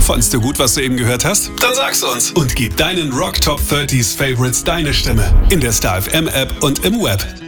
Fandst du gut, was du eben gehört hast? Dann sag's uns und gib deinen Rock Top 30s Favorites deine Stimme in der Star FM App und im Web.